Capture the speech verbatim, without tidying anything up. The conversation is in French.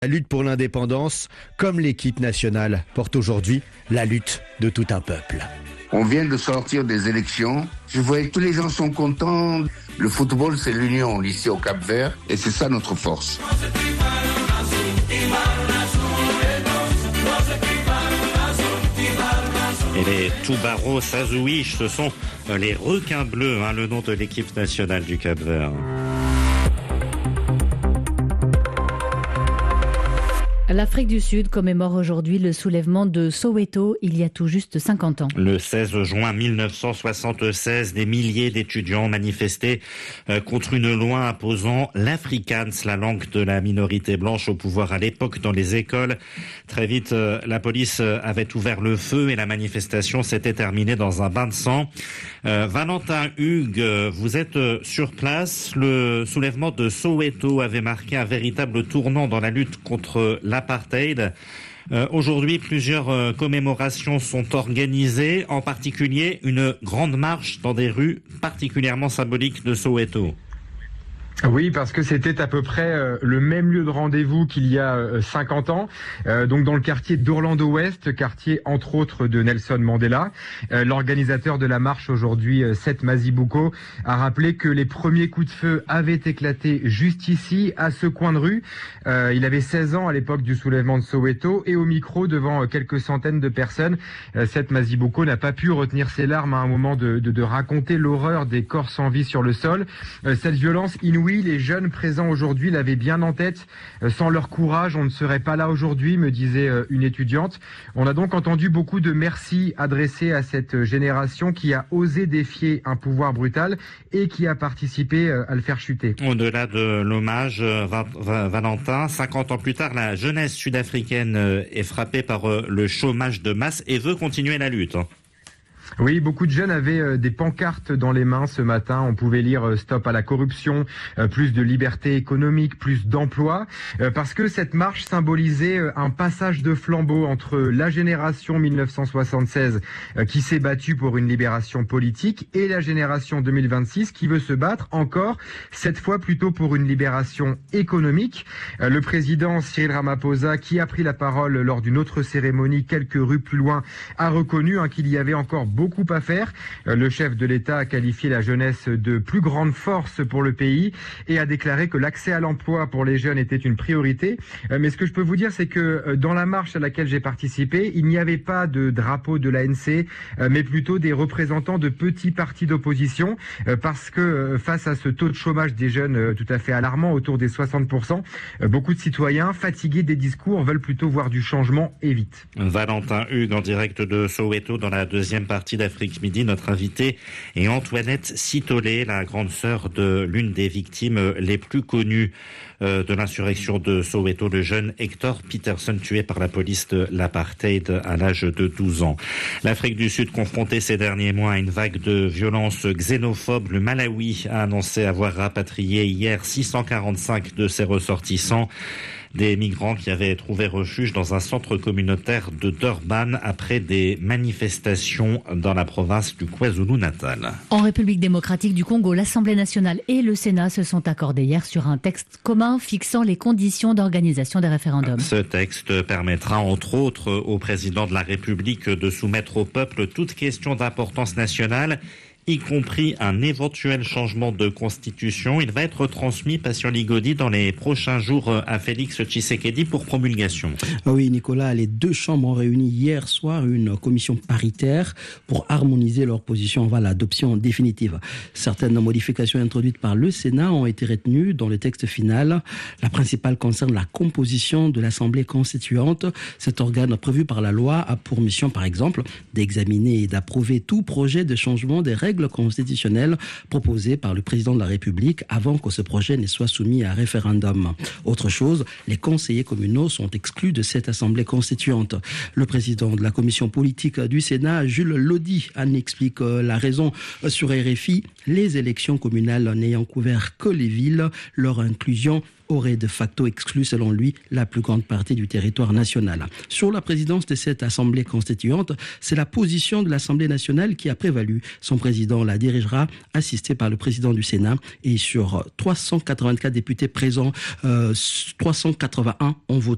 La lutte pour l'indépendance, comme l'équipe nationale, porte aujourd'hui la lutte de tout un peuple. On vient de sortir des élections. Je voyais que tous les gens sont contents. Le football, c'est l'union ici au Cap-Vert et c'est ça notre force. Et les Tubarão Azuis, ce sont les requins bleus, hein, le nom de l'équipe nationale du Cap-Vert. L'Afrique du Sud commémore aujourd'hui le soulèvement de Soweto il y a tout juste cinquante ans. Le seize juin mille neuf cent soixante-seize, des milliers d'étudiants manifestaient contre une loi imposant l'afrikaans, la langue de la minorité blanche, au pouvoir à l'époque dans les écoles. Très vite, la police avait ouvert le feu et la manifestation s'était terminée dans un bain de sang. Euh, Valentin Hugues, vous êtes sur place. Le soulèvement de Soweto avait marqué un véritable tournant dans la lutte contre l'apartheid. Euh, aujourd'hui, plusieurs euh, commémorations sont organisées, en particulier une grande marche dans des rues particulièrement symboliques de Soweto. Oui, parce que c'était à peu près euh, le même lieu de rendez-vous qu'il y a euh, cinquante ans, euh, donc dans le quartier d'Orlando Ouest, quartier entre autres de Nelson Mandela. Euh, l'organisateur de la marche aujourd'hui, euh, Seth Mazibuko, a rappelé que les premiers coups de feu avaient éclaté juste ici, à ce coin de rue. Euh, il avait seize ans à l'époque du soulèvement de Soweto et au micro devant euh, quelques centaines de personnes, euh, Seth Mazibuko n'a pas pu retenir ses larmes à un moment de, de, de raconter l'horreur des corps sans vie sur le sol. Euh, cette violence inouïe, les jeunes présents aujourd'hui l'avaient bien en tête. Sans leur courage, on ne serait pas là aujourd'hui, me disait une étudiante. On a donc entendu beaucoup de merci adressés à cette génération qui a osé défier un pouvoir brutal et qui a participé à le faire chuter. Au-delà de l'hommage, Valentin, cinquante ans plus tard, la jeunesse sud-africaine est frappée par le chômage de masse et veut continuer la lutte. Oui, beaucoup de jeunes avaient euh, des pancartes dans les mains ce matin. On pouvait lire euh, stop à la corruption, euh, plus de liberté économique, plus d'emploi, euh, parce que cette marche symbolisait euh, un passage de flambeau entre la génération mille neuf cent soixante-seize euh, qui s'est battue pour une libération politique et la génération deux mille vingt-six qui veut se battre encore, cette fois plutôt pour une libération économique. Euh, le président Cyril Ramaphosa, qui a pris la parole lors d'une autre cérémonie quelques rues plus loin, a reconnu hein, qu'il y avait encore beaucoup beaucoup à faire. Le chef de l'État a qualifié la jeunesse de plus grande force pour le pays et a déclaré que l'accès à l'emploi pour les jeunes était une priorité. Mais ce que je peux vous dire, c'est que dans la marche à laquelle j'ai participé, il n'y avait pas de drapeau de l'A N C, mais plutôt des représentants de petits partis d'opposition, parce que face à ce taux de chômage des jeunes tout à fait alarmant, autour des soixante pour cent, beaucoup de citoyens fatigués des discours veulent plutôt voir du changement et vite. Valentin Hugues en direct de Soweto dans la deuxième partie d'Afrique Midi. Notre invitée est Antoinette Sitolé, la grande sœur de l'une des victimes les plus connues de l'insurrection de Soweto, le jeune Hector Peterson, tué par la police de l'apartheid à l'âge de douze ans. L'Afrique du Sud, confrontée ces derniers mois à une vague de violence xénophobe, le Malawi a annoncé avoir rapatrié hier six cent quarante-cinq de ses ressortissants. Des migrants qui avaient trouvé refuge dans un centre communautaire de Durban après des manifestations dans la province du KwaZulu-Natal. En République démocratique du Congo, l'Assemblée nationale et le Sénat se sont accordés hier sur un texte commun fixant les conditions d'organisation des référendums. Ce texte permettra entre autres au président de la République de soumettre au peuple toute question d'importance nationale, y compris un éventuel changement de constitution. Il va être transmis, Patient Ligodi, dans les prochains jours à Félix Tshisekedi pour promulgation. Oui, Nicolas, les deux chambres ont réuni hier soir une commission paritaire pour harmoniser leurs positions avant l'adoption définitive. Certaines modifications introduites par le Sénat ont été retenues dans le texte final. La principale concerne la composition de l'Assemblée constituante. Cet organe prévu par la loi a pour mission, par exemple, d'examiner et d'approuver tout projet de changement des règles constitutionnelles proposées par le président de la République avant que ce projet ne soit soumis à référendum. Autre chose, les conseillers communaux sont exclus de cette assemblée constituante. Le président de la commission politique du Sénat, Jules Lodi, en explique la raison sur R F I. Les élections communales n'ayant couvert que les villes, leur inclusion aurait de facto exclu, selon lui, la plus grande partie du territoire national. Sur la présidence de cette Assemblée constituante, c'est la position de l'Assemblée nationale qui a prévalu. Son président la dirigera, assisté par le président du Sénat. Et sur trois cent quatre-vingt-quatre députés présents, euh, trois cent quatre-vingt-un ont voté